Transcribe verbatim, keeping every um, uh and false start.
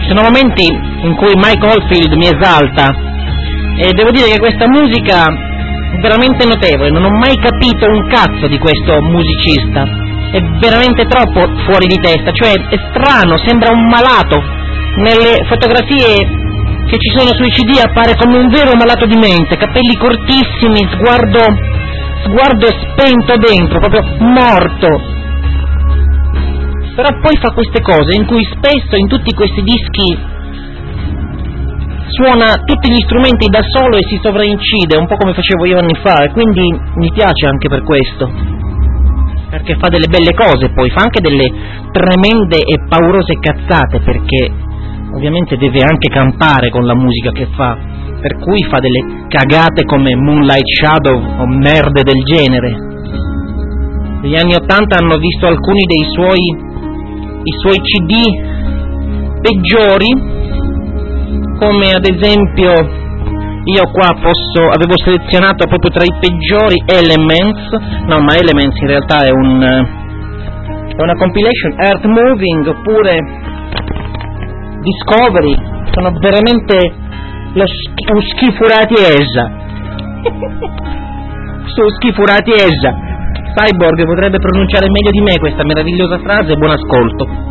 sono momenti in cui Mike Oldfield mi esalta e devo dire che questa musica è veramente notevole, non ho mai capito un cazzo di questo musicista, è veramente troppo fuori di testa, cioè è strano, sembra un malato, nelle fotografie che ci sono sui C D appare come un vero malato di mente, capelli cortissimi, sguardo, sguardo spento dentro, proprio morto. Però poi fa queste cose in cui spesso in tutti questi dischi suona tutti gli strumenti da solo e si sovraincide, un po' come facevo io anni fa, e quindi mi piace anche per questo, perché fa delle belle cose, poi fa anche delle tremende e paurose cazzate, perché ovviamente deve anche campare con la musica che fa, per cui fa delle cagate come Moonlight Shadow o merde del genere. Negli anni ottanta hanno visto alcuni dei suoi i suoi C D peggiori, come ad esempio io qua posso avevo selezionato proprio tra i peggiori Elements, no ma Elements in realtà è un è una compilation, Earth Moving oppure Discovery, sono veramente lo sch- lo schifuratiesa su schifuratiesa. Cyborg potrebbe pronunciare meglio di me questa meravigliosa frase, buon ascolto.